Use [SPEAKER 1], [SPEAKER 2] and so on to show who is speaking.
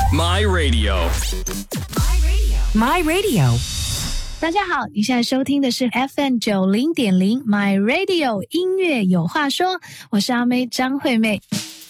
[SPEAKER 1] My Radio.
[SPEAKER 2] My Radio。
[SPEAKER 3] 大家好，你现在收听的是 FM90.0 My Radio 音乐有话说，我是阿妹张惠妹。